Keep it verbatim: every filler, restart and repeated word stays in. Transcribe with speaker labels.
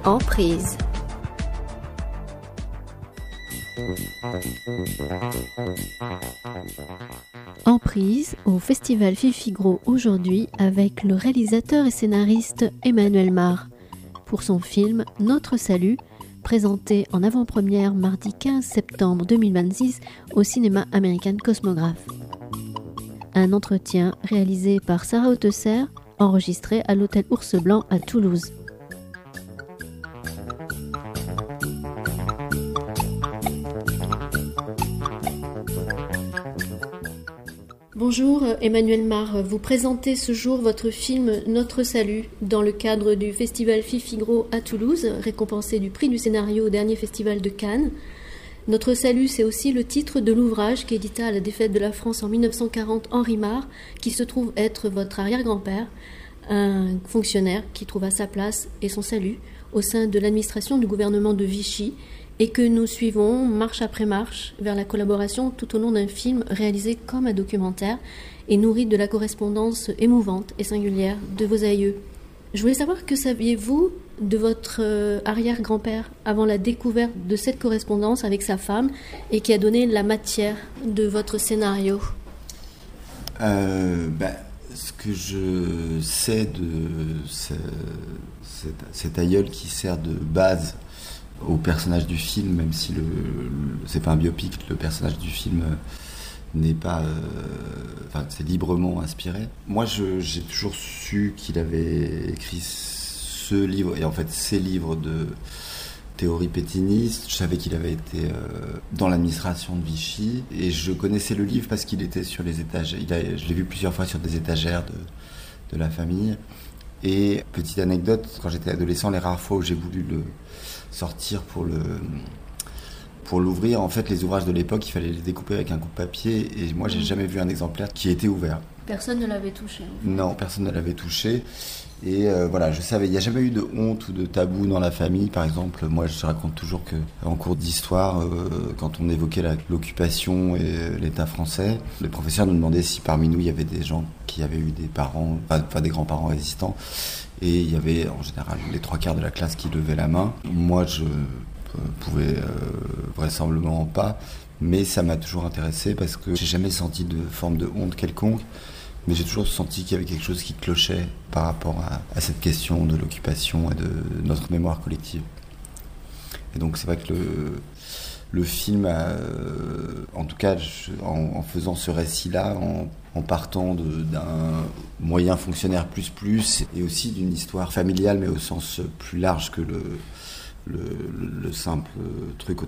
Speaker 1: Emprise. Emprise au Festival Fifigro aujourd'hui avec le réalisateur et scénariste Emmanuel Mar pour son film Notre Salut, présenté en avant-première mardi quinze septembre deux mille vingt-six au cinéma American Cosmographe. Un entretien réalisé par Sarah Hautesser, enregistré à l'hôtel Ours Blanc à Toulouse. Bonjour Emmanuel Mar, vous présentez ce jour votre film Notre Salut dans le cadre du Festival Fifigro à Toulouse, récompensé du prix du scénario au dernier festival de Cannes. Notre Salut, c'est aussi le titre de l'ouvrage qu'édita à la défaite de la France en dix-neuf cent quarante Henri Mar, qui se trouve être votre arrière-grand-père, un fonctionnaire qui trouva sa place et son salut au sein de l'administration du gouvernement de Vichy, et que nous suivons marche après marche vers la collaboration tout au long d'un film réalisé comme un documentaire et nourri de la correspondance émouvante et singulière de vos aïeux. Je voulais savoir, que saviez-vous de votre euh, arrière-grand-père avant la découverte de cette correspondance avec sa femme et qui a donné la matière de votre scénario ?
Speaker 2: euh, ben, Ce que je sais de ce, cet, cet aïeul qui sert de base au personnage du film, même si le, le c'est pas un biopic, le personnage du film n'est pas, euh, enfin c'est librement inspiré. Moi, je, j'ai toujours su qu'il avait écrit ce livre et en fait ces livres de théorie pétiniste. Je savais qu'il avait été euh, dans l'administration de Vichy et je connaissais le livre parce qu'il était sur les étagères. Il a, je l'ai vu plusieurs fois sur des étagères de, de la famille. Et petite anecdote, quand j'étais adolescent, les rares fois où j'ai voulu le sortir pour le pour l'ouvrir, en fait les ouvrages de l'époque il fallait les découper avec un coupe-papier et moi j'ai jamais vu un exemplaire qui était ouvert.
Speaker 1: Personne ne l'avait touché. En fait.
Speaker 2: Non, personne ne l'avait touché et euh, voilà, je savais, il n'y a jamais eu de honte ou de tabou dans la famille. Par exemple, moi je raconte toujours que en cours d'histoire, euh, quand on évoquait la, l'occupation et l'État français, les professeurs nous demandaient si parmi nous il y avait des gens qui avaient eu des parents, enfin, enfin des grands-parents résistants. Et il y avait en général les trois quarts de la classe qui levaient la main. Moi, je pouvais euh, vraisemblablement pas, mais ça m'a toujours intéressé parce que j'ai jamais senti de forme de honte quelconque, mais j'ai toujours senti qu'il y avait quelque chose qui clochait par rapport à, à cette question de l'occupation et de notre mémoire collective. Et donc c'est vrai que le, le film, a, en tout cas je, en, en faisant ce récit-là, en, en partant de, d'un moyen fonctionnaire plus plus et aussi d'une histoire familiale mais au sens plus large que le, le, le simple truc